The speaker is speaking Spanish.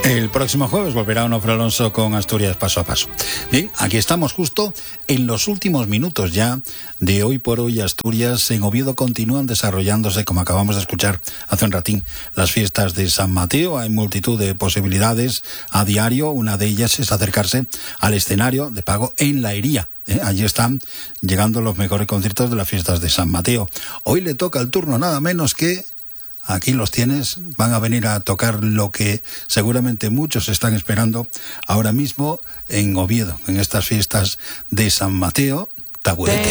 El próximo jueves volverá Onofre Alonso con Asturias paso a paso. Bien, aquí estamos justo en los últimos minutos ya de Hoy por Hoy Asturias. En Oviedo continúan desarrollándose, como acabamos de escuchar hace un ratín, las fiestas de San Mateo. Hay multitud de posibilidades a diario. Una de ellas es acercarse al escenario de pago en La Hería. Allí están llegando los mejores conciertos de las fiestas de San Mateo. Hoy le toca el turno nada menos que... Aquí los tienes, van a venir a tocar lo que seguramente muchos están esperando ahora mismo en Oviedo, en estas fiestas de San Mateo, Taburete.